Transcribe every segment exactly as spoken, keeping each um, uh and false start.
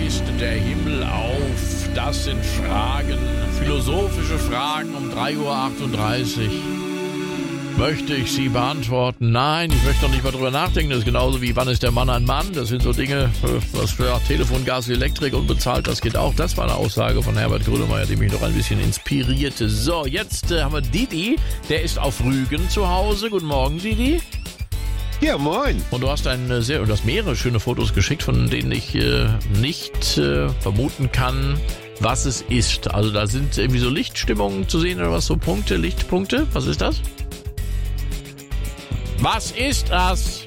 reißt der Himmel auf? Das sind Fragen, philosophische Fragen um drei Uhr achtunddreißig. Möchte ich sie beantworten? Nein, ich möchte doch nicht mal drüber nachdenken. Das ist genauso wie, wann ist der Mann ein Mann? Das sind so Dinge, was für Telefon, Gas, Elektrik unbezahlt, das geht auch. Das war eine Aussage von Herbert Grönemeyer, die mich noch ein bisschen inspirierte. So, jetzt äh, haben wir Didi, der ist auf Rügen zu Hause. Guten Morgen, Didi. Ja, moin. Und du hast ein sehr, du hast mehrere schöne Fotos geschickt, von denen ich äh, nicht äh, vermuten kann, was es ist. Also da sind irgendwie so Lichtstimmungen zu sehen oder was, so Punkte, Lichtpunkte. Was ist das? Was ist das?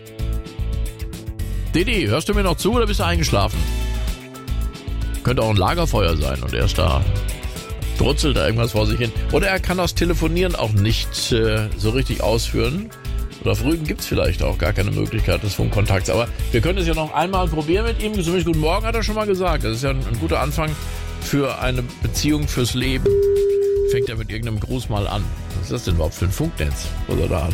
Didi, hörst du mir noch zu oder bist du eingeschlafen? Könnte auch ein Lagerfeuer sein und er ist da, brutzelt da irgendwas vor sich hin. Oder er kann das Telefonieren auch nicht äh, so richtig ausführen. Oder auf Rügen gibt es vielleicht auch gar keine Möglichkeit des Funkkontakts. Aber wir können es ja noch einmal probieren mit ihm. Zumindest guten Morgen hat er schon mal gesagt. Das ist ja ein, ein guter Anfang für eine Beziehung fürs Leben. Fängt er mit irgendeinem Gruß mal an. Was ist das denn überhaupt für ein Funknetz? Was er da an?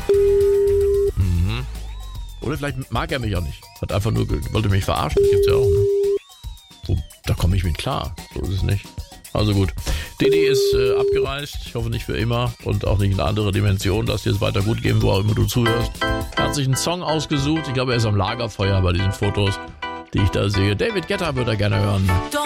Mhm. Oder vielleicht mag er mich auch nicht. Hat einfach nur, wollte mich verarschen. Das gibt's ja auch, ne? So, da komme ich mit klar. So ist es nicht. Also gut. Didi ist äh, abgereist. Ich hoffe nicht für immer und auch nicht in eine andere Dimension. Lass dir es weiter gut gehen, wo auch immer du zuhörst. Er hat sich einen Song ausgesucht. Ich glaube, er ist am Lagerfeuer bei diesen Fotos, die ich da sehe. David Guetta würde er gerne hören. Doch